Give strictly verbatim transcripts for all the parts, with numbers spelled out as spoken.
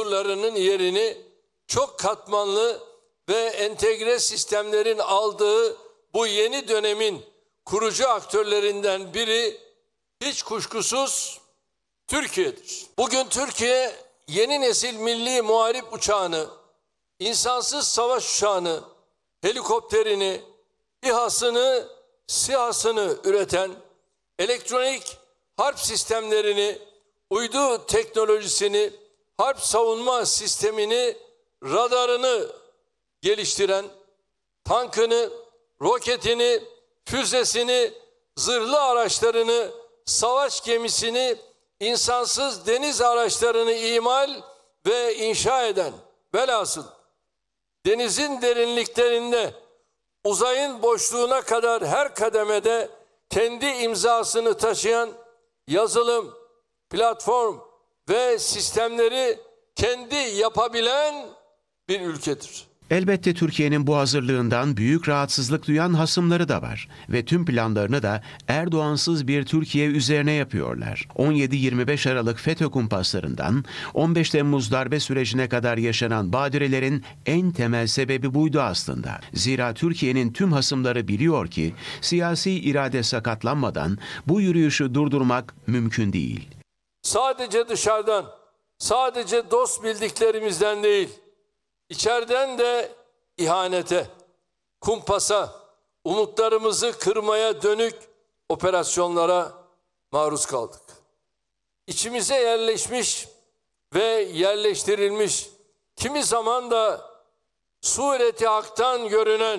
unsurlarının yerini çok katmanlı ve entegre sistemlerin aldığı bu yeni dönemin kurucu aktörlerinden biri hiç kuşkusuz Türkiye'dir. Bugün Türkiye yeni nesil milli muharip uçağını, insansız savaş uçağını, helikopterini, İHA'sını, SİHA'sını üreten, elektronik harp sistemlerini, uydu teknolojisini, harp savunma sistemini, radarını geliştiren, tankını, roketini, füzesini, zırhlı araçlarını, savaş gemisini, insansız deniz araçlarını imal ve inşa eden, velhasıl denizin derinliklerinde uzayın boşluğuna kadar her kademede kendi imzasını taşıyan yazılım, platform ve sistemleri kendi yapabilen bir ülkedir. Elbette Türkiye'nin bu hazırlığından büyük rahatsızlık duyan hasımları da var ve tüm planlarını da Erdoğansız bir Türkiye üzerine yapıyorlar. on yedi yirmi beş Aralık FETÖ kumpaslarından on beş Temmuz darbe sürecine kadar yaşanan badirelerin en temel sebebi buydu aslında. Zira Türkiye'nin tüm hasımları biliyor ki siyasi irade sakatlanmadan bu yürüyüşü durdurmak mümkün değil. Sadece dışarıdan, sadece dost bildiklerimizden değil, İçeriden de ihanete, kumpasa, umutlarımızı kırmaya dönük operasyonlara maruz kaldık. İçimize yerleşmiş ve yerleştirilmiş, kimi zaman da sureti haktan görünen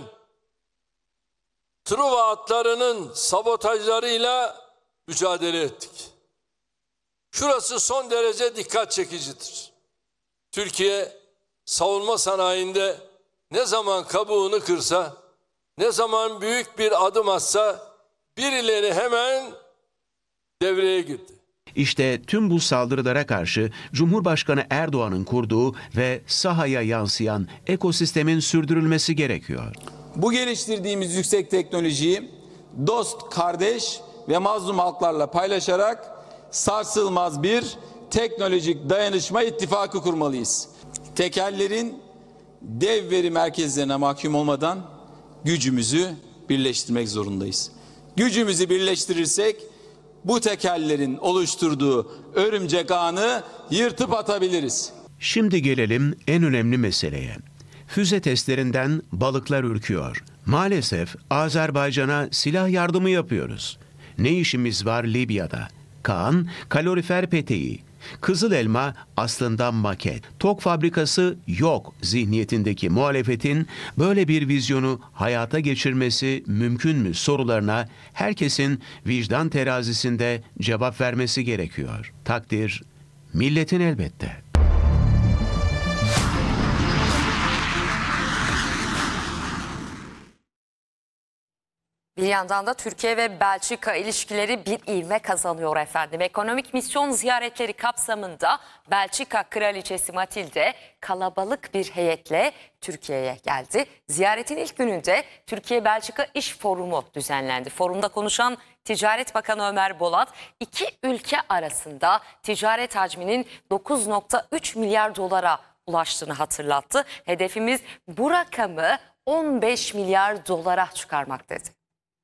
Truva atlarının sabotajlarıyla mücadele ettik. Şurası son derece dikkat çekicidir. Türkiye, savunma sanayinde ne zaman kabuğunu kırsa, ne zaman büyük bir adım atsa birileri hemen devreye girdi. İşte tüm bu saldırılara karşı Cumhurbaşkanı Erdoğan'ın kurduğu ve sahaya yansıyan ekosistemin sürdürülmesi gerekiyor. Bu geliştirdiğimiz yüksek teknolojiyi dost, kardeş ve mazlum halklarla paylaşarak sarsılmaz bir teknolojik dayanışma ittifakı kurmalıyız. Tekellerin dev veri merkezlerine mahkum olmadan gücümüzü birleştirmek zorundayız. Gücümüzü birleştirirsek bu tekellerin oluşturduğu örümcek ağını yırtıp atabiliriz. Şimdi gelelim en önemli meseleye. Füze testlerinden balıklar ürküyor. Maalesef Azerbaycan'a silah yardımı yapıyoruz. Ne işimiz var Libya'da? Kaan, kalorifer peteği. Kızıl elma aslında maket. Tok fabrikası yok zihniyetindeki muhalefetin böyle bir vizyonu hayata geçirmesi mümkün mü sorularına herkesin vicdan terazisinde cevap vermesi gerekiyor. Takdir milletin elbette. Bir yandan da Türkiye ve Belçika ilişkileri bir ivme kazanıyor efendim. Ekonomik misyon ziyaretleri kapsamında Belçika Kraliçesi Matilde kalabalık bir heyetle Türkiye'ye geldi. Ziyaretin ilk gününde Türkiye-Belçika İş Forumu düzenlendi. Forumda konuşan Ticaret Bakanı Ömer Bolat, iki ülke arasında ticaret hacminin dokuz nokta üç milyar dolara ulaştığını hatırlattı. Hedefimiz bu rakamı on beş milyar dolara çıkarmak dedi.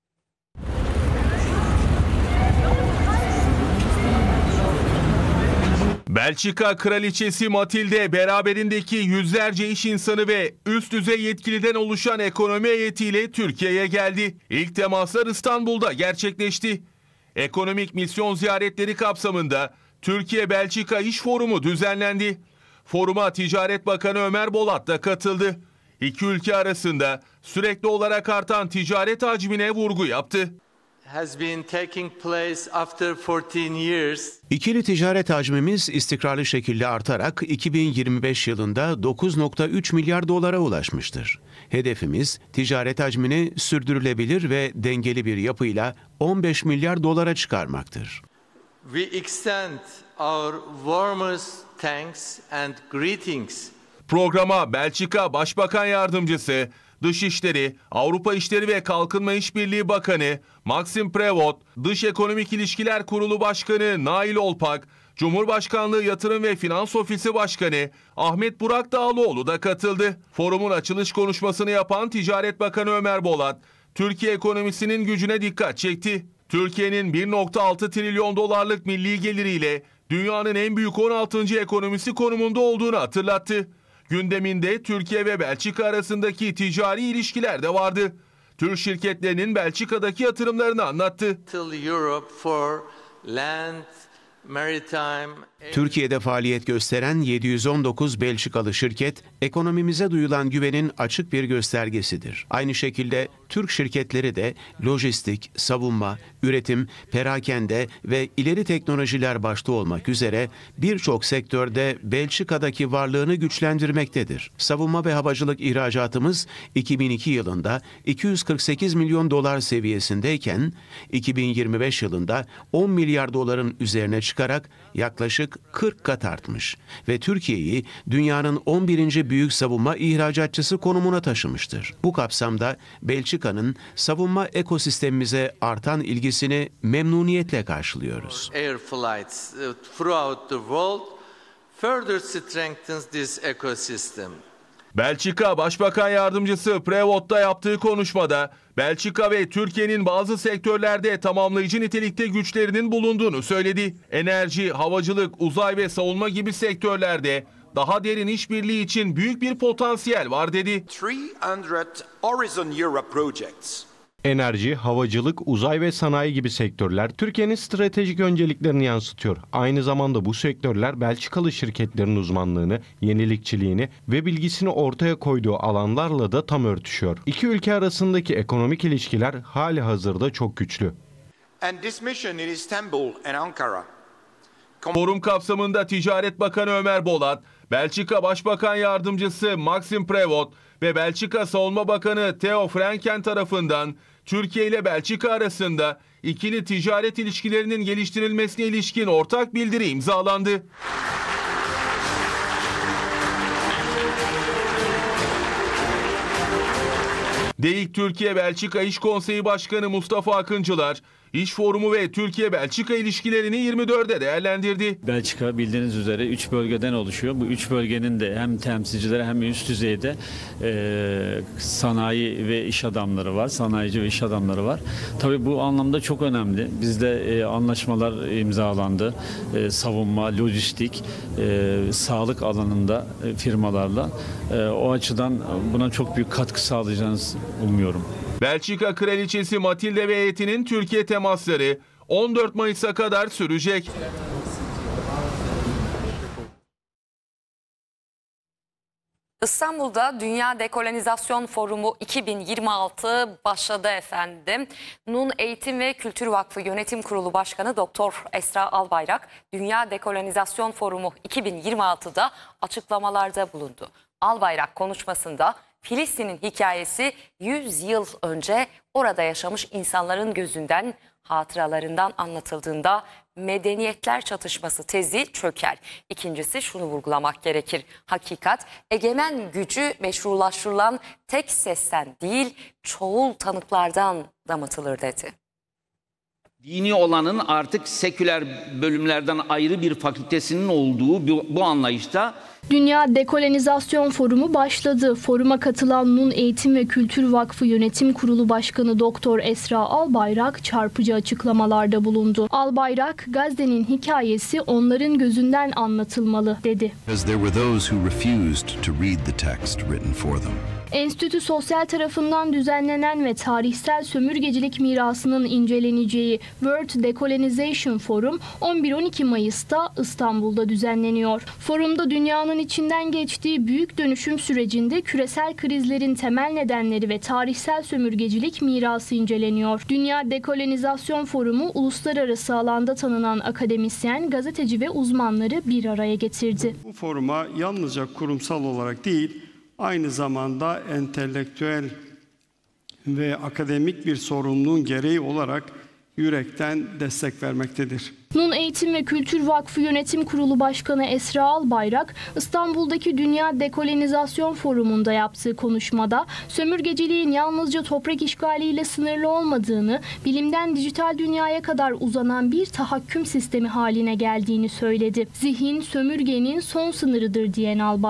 Belçika Kraliçesi Matilde beraberindeki yüzlerce iş insanı ve üst düzey yetkiliden oluşan ekonomi heyetiyle Türkiye'ye geldi. İlk temaslar İstanbul'da gerçekleşti. Ekonomik misyon ziyaretleri kapsamında Türkiye-Belçika İş Forumu düzenlendi. Foruma Ticaret Bakanı Ömer Bolat da katıldı. İki ülke arasında sürekli olarak artan ticaret hacmine vurgu yaptı. Has been taking place after fourteen years. İkili ticaret hacmimiz istikrarlı şekilde artarak iki bin yirmi beş yılında dokuz nokta üç milyar dolara ulaşmıştır. Hedefimiz ticaret hacmini sürdürülebilir ve dengeli bir yapıyla on beş milyar dolara çıkarmaktır. We extend our warmest thanks and greetings. Programa Belçika Başbakan Yardımcısı, Dışişleri, Avrupa İşleri ve Kalkınma İşbirliği Bakanı Maxime Prévost, Dış Ekonomik İlişkiler Kurulu Başkanı Nail Olpak, Cumhurbaşkanlığı Yatırım ve Finans Ofisi Başkanı Ahmet Burak Dağlıoğlu da katıldı. Forumun açılış konuşmasını yapan Ticaret Bakanı Ömer Bolat, Türkiye ekonomisinin gücüne dikkat çekti. Türkiye'nin bir nokta altı trilyon dolarlık milli geliriyle dünyanın en büyük on altıncı ekonomisi konumunda olduğunu hatırlattı. Gündeminde Türkiye ve Belçika arasındaki ticari ilişkiler de vardı. Türk şirketlerinin Belçika'daki yatırımlarını anlattı. Türkiye'de faaliyet gösteren yedi yüz on dokuz Belçikalı şirket, ekonomimize duyulan güvenin açık bir göstergesidir. Aynı şekilde Türk şirketleri de lojistik, savunma, üretim, perakende ve ileri teknolojiler başta olmak üzere birçok sektörde Belçika'daki varlığını güçlendirmektedir. Savunma ve havacılık ihracatımız iki bin iki yılında iki yüz kırk sekiz milyon dolar seviyesindeyken iki bin yirmi beş yılında on milyar doların üzerine çıkarak yaklaşık kırk kat artmış ve Türkiye'yi dünyanın on birinci büyük savunma ihracatçısı konumuna taşımıştır. Bu kapsamda Belçika'nın savunma ekosistemimize artan ilgisini memnuniyetle karşılıyoruz. Air flights throughout the world further strengthens this ecosystem. Belçika Başbakan Yardımcısı Prevott'ta yaptığı konuşmada Belçika ve Türkiye'nin bazı sektörlerde tamamlayıcı nitelikte güçlerinin bulunduğunu söyledi. Enerji, havacılık, uzay ve savunma gibi sektörlerde daha derin işbirliği için büyük bir potansiyel var dedi. üç yüz Horizon Europe projects. Enerji, havacılık, uzay ve sanayi gibi sektörler Türkiye'nin stratejik önceliklerini yansıtıyor. Aynı zamanda bu sektörler Belçikalı şirketlerin uzmanlığını, yenilikçiliğini ve bilgisini ortaya koyduğu alanlarla da tam örtüşüyor. İki ülke arasındaki ekonomik ilişkiler hali hazırda çok güçlü. And this mission in Istanbul and Ankara. Forum kapsamında Ticaret Bakanı Ömer Bolat, Belçika Başbakan Yardımcısı Maxime Prevot ve Belçika Savunma Bakanı Theo Franken tarafından Türkiye ile Belçika arasında ikili ticaret ilişkilerinin geliştirilmesine ilişkin ortak bildiri imzalandı. DEİK Türkiye-Belçika İş Konseyi Başkanı Mustafa Akıncılar, İş Forumu ve Türkiye-Belçika ilişkilerini yirmi dörde değerlendirdi. Belçika bildiğiniz üzere üç bölgeden oluşuyor. Bu üç bölgenin de hem temsilcileri hem üst düzeyde e, sanayi ve iş adamları var. Sanayici ve iş adamları var. Tabii bu anlamda çok önemli. Bizde e, anlaşmalar imzalandı. E, savunma, lojistik, e, sağlık alanında e, firmalarla. E, o açıdan buna çok büyük katkı sağlayacağınızı umuyorum. Belçika Kraliçesi Matilde ve heyetinin Türkiye temasları on dört Mayıs'a kadar sürecek. İstanbul'da Dünya Dekolonizasyon Forumu iki bin yirmi altı başladı efendim. Nun Eğitim ve Kültür Vakfı Yönetim Kurulu Başkanı Doktor Esra Albayrak, Dünya Dekolonizasyon Forumu iki bin yirmi altıda açıklamalarda bulundu. Albayrak konuşmasında Filistin'in hikayesi yüz yıl önce orada yaşamış insanların gözünden, hatıralarından anlatıldığında medeniyetler çatışması tezi çöker. İkincisi şunu vurgulamak gerekir. Hakikat, egemen gücü meşrulaştırılan tek sesten değil, çoğul tanıklardan damıtılır dedi. Dini olanın artık seküler bölümlerden ayrı bir fakültesinin olduğu bu, bu anlayışta Dünya Dekolonizasyon Forumu başladı. Foruma katılan Nun Eğitim ve Kültür Vakfı Yönetim Kurulu Başkanı Doktor Esra Albayrak çarpıcı açıklamalarda bulundu. Albayrak, Gazze'nin hikayesi onların gözünden anlatılmalı dedi. Enstitü Sosyal tarafından düzenlenen ve tarihsel sömürgecilik mirasının inceleneceği World Decolonization Forum on bir on iki Mayıs'ta İstanbul'da düzenleniyor. Forumda dünyanın içinden geçtiği büyük dönüşüm sürecinde küresel krizlerin temel nedenleri ve tarihsel sömürgecilik mirası inceleniyor. Dünya Dekolonizasyon Forumu uluslararası alanda tanınan akademisyen, gazeteci ve uzmanları bir araya getirdi. Bu foruma yalnızca kurumsal olarak değil, aynı zamanda entelektüel ve akademik bir sorumluluğun gereği olarak yürekten destek vermektedir. Nun Eğitim ve Kültür Vakfı Yönetim Kurulu Başkanı Esra Albayrak, İstanbul'daki Dünya Dekolonizasyon Forumu'nda yaptığı konuşmada sömürgeciliğin yalnızca toprak işgaliyle sınırlı olmadığını, bilimden dijital dünyaya kadar uzanan bir tahakküm sistemi haline geldiğini söyledi. Zihin sömürgenin son sınırıdır diyen Albayrak,